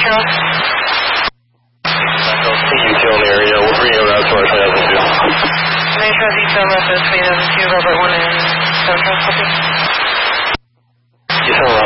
Metro. detail in the area. We're bringing it out to our 2002. Metro detail method 2002, Robert 1 and 7 copy. You sound